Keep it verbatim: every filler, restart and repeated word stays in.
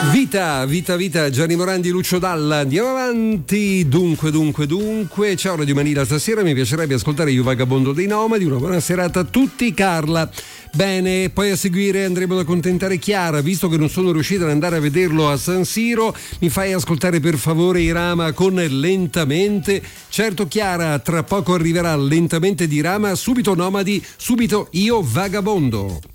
Vita, vita, vita, Gianni Morandi, Lucio Dalla, andiamo avanti. Dunque, dunque, dunque, ciao Radio Manila, stasera mi piacerebbe ascoltare Io Vagabondo dei Nomadi. Una buona serata a tutti, Carla. Bene, poi a seguire andremo ad accontentare Chiara, visto che non sono riuscita ad andare a vederlo a San Siro, mi fai ascoltare per favore Irama con Lentamente. Certo Chiara, tra poco arriverà Lentamente di Irama, subito Nomadi, subito Io Vagabondo.